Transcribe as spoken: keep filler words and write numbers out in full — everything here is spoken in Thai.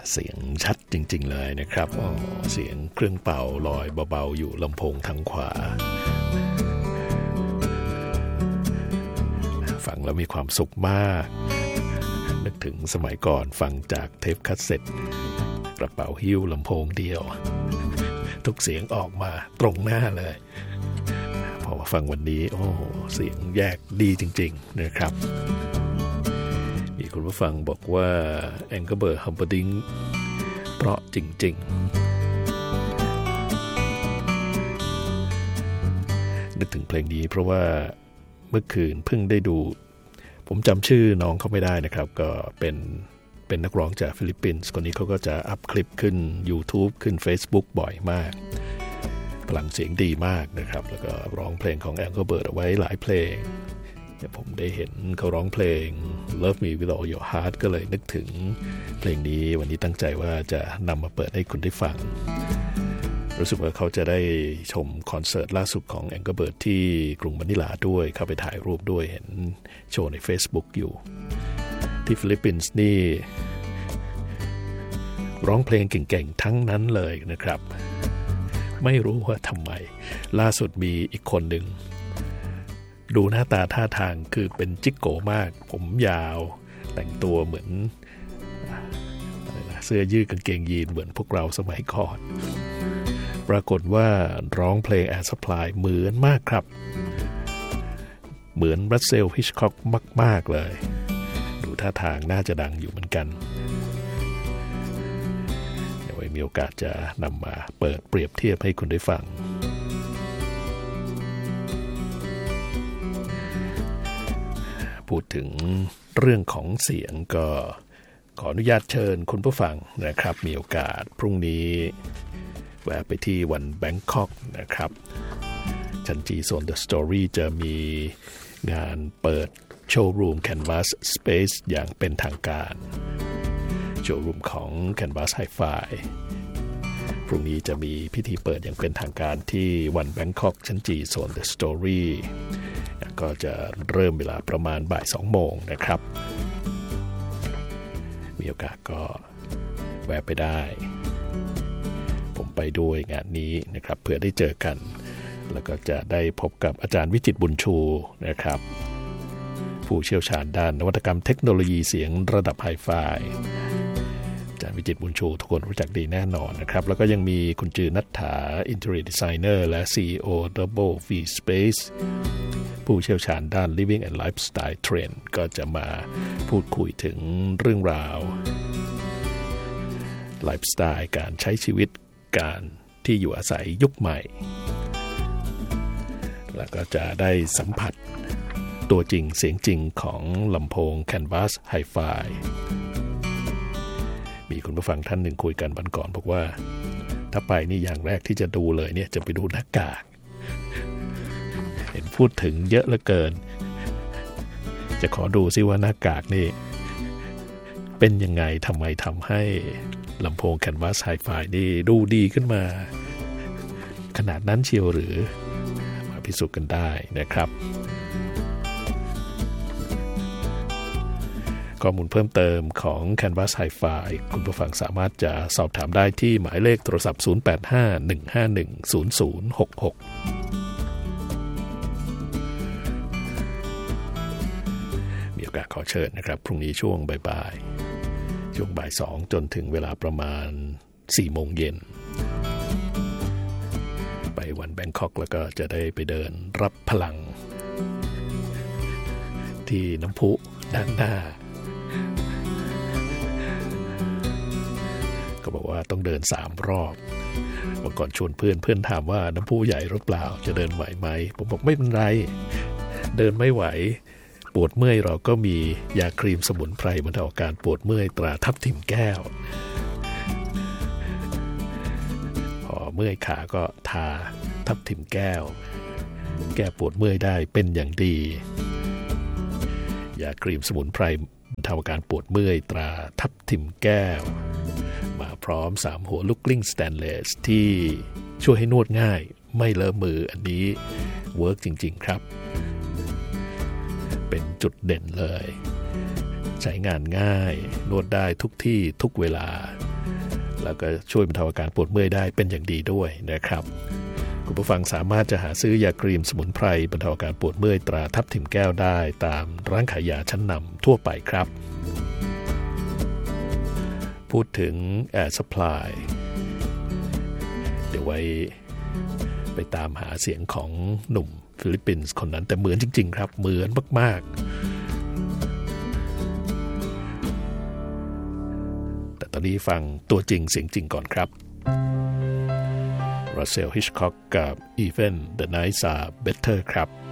เสียงชัดจริงๆเลยนะครับอ๋อเสียงเครื่องเป่าลอยเบาๆอยู่ลำโพงทางขวาฟังแล้วมีความสุขมากนึกถึงสมัยก่อนฟังจากเทปคัสเซ็ตกระเป๋าหิ้วลำโพงเดียวทุกเสียงออกมาตรงหน้าเลยพอมาฟังวันนี้โอ้โหเสียงแยกดีจริงๆนะครับมีคุณผู้ฟังบอกว่า Engelbert Humperdinck เพราะจริงๆนึกถึงเพลงนี้เพราะว่าเมื่อคืนเพิ่งได้ดูผมจำชื่อน้องเขาไม่ได้นะครับก็เป็นเป็นนักร้องจากฟิลิปปินส์คนนี้เขาก็จะอัพคลิปขึ้น YouTube ขึ้น Facebook บ่อยมากพลังเสียงดีมากนะครับแล้วก็ร้องเพลงของ Engelbert เอาไว้หลายเพลงผมได้เห็นเขาร้องเพลง Love Me With All Your Heart ก็เลยนึกถึงเพลงนี้วันนี้ตั้งใจว่าจะนำมาเปิดให้คุณได้ฟังรู้สึกว่าเขาจะได้ชมคอนเสิร์ตล่าสุดของ Engelbert ที่กรุงมะนิลาด้วยเข้าไปถ่ายรูปด้วยเห็นโชว์ใน Facebook อยู่ที่ฟิลิปปินส์นี่ร้องเพลงเก่งๆทั้งนั้นเลยนะครับไม่รู้ว่าทำไมล่าสุดมีอีกคนหนึ่งดูหน้าตาท่าทางคือเป็นจิ๊กโกมากผมยาวแต่งตัวเหมือนเสื้อยืดกางเกงยีนเหมือนพวกเราสมัยก่อนปรากฏว่าร้องเพลง Air Supply เหมือนมากครับเหมือนรัสเซล ฮิชค็อกมากๆเลยดูท่าทางน่าจะดังอยู่เหมือนกันเดี๋ยวไว้มีโอกาสจะนำมาเปิดเปรียบเทียบให้คุณได้ฟังพูดถึงเรื่องของเสียงก็ขออนุญาตเชิญคุณผู้ฟังนะครับมีโอกาสพรุ่งนี้แวะไปที่วันแบงคอกนะครับชันจีโซน The Story จะมีงานเปิดโชว์รูม Canvas Space อย่างเป็นทางการโชว์รูมของ Canvas Hi-Fi พรุ่งนี้จะมีพิธีเปิดอย่างเป็นทางการที่วันแบงคอกชันจีโซน The Story ก็จะเริ่มเวลาประมาณบ่ายสองโมงนะครับมีโอกาสก็แวะไปได้ผมไปด้วยงานนี้นะครับเพื่อได้เจอกันแล้วก็จะได้พบกับอาจารย์วิจิตรบุญชูนะครับผู้เชี่ยวชาญด้านนวัตกรรมเทคโนโลยีเสียงระดับไฮไฟอาจารย์วิจิตรบุญชูทุกคนรู้จักดีแน่นอนนะครับแล้วก็ยังมีคุณจือนัทธา Interior Designer และ ซี อี โอ Double V Space ผู้เชี่ยวชาญด้าน Living and Lifestyle Trend ก็จะมาพูดคุยถึงเรื่องราวไลฟ์สไตล์การใช้ชีวิตการที่อยู่อาศัยยุคใหม่แล้วก็จะได้สัมผัสตัวจริงเสียงจริงของลำโพง Canvas Hi-Fi มีคุณผู้ฟังท่านหนึ่งคุยกันวันก่อนบอกว่าถ้าไปนี่อย่างแรกที่จะดูเลยเนี่ยจะไปดูหน้ากากเห็นพูดถึงเยอะเหลือเกินจะขอดูซิว่าหน้ากากนี่เป็นยังไงทำไมทำให้ลำโพง Canvas Hi-Fi นี่ดูดีขึ้นมาขนาดนั้นเชียวหรือมาพิสูจน์กันได้นะครับข้อมูลเพิ่มเติมของ Canvas Hi-Fi คุณผู้ฟังสามารถจะสอบถามได้ที่หมายเลขโทรศัพท์ศูนย์ แปด ห้า หนึ่ง ห้า หนึ่ง ศูนย์ ศูนย์ หก หกมีโอกาสขอเชิญนะครับพรุ่งนี้ช่วงบ่ายๆช่วงบ่ายสองจนถึงเวลาประมาณสี่โมงเย็นไปวันแบงคอกแล้วก็จะได้ไปเดินรับพลังที่น้ำพุด้านหน้าก็บอกว่าต้องเดินสามรอบเมื่อก่อนชวนเพื่อนเพื่อนถามว่าน้ำพุใหญ่หรือเปล่าจะเดินไหวไหมผมบอกไม่เป็นไรเดินไม่ไหวปวดเมื่อยเราก็มียาครีมสมุนไพรบรรเทาอาการปวดเมื่อยตราทับทิมแก้วพอเมื่อยขาก็ทาทับทิมแก้วแก้ปวดเมื่อยได้เป็นอย่างดียาครีมสมุนไพรบรรเทาอาการปวดเมื่อยตราทับทิมแก้วมาพร้อมสามหัวลูกกลิ้งสแตนเลสที่ช่วยให้นวดง่ายไม่เลอะมืออันนี้เวิร์กจริงๆครับเป็นจุดเด่นเลยใช้งานง่ายนวดได้ทุกที่ทุกเวลาแล้วก็ช่วยบรรเทาอาการปวดเมื่อยได้เป็นอย่างดีด้วยนะครับคุณผู้ฟังสามารถจะหาซื้อยาครีมสมุนไพรบรรเทาอาการปวดเมื่อยตราทับทิมแก้วได้ตามร้านขายยาชั้นนำทั่วไปครับพูดถึง Air Supply เดี๋ยวไว้ไปตามหาเสียงของหนุ่มฟิลิปปินส์คนนั้นแต่เหมือนจริงๆครับเหมือนมากๆแต่ตอนนี้ฟังตัวจริงเสียงจริงก่อนครับรัสเซล ฮิชค็อกกับ Even the Nights Are Better ครับ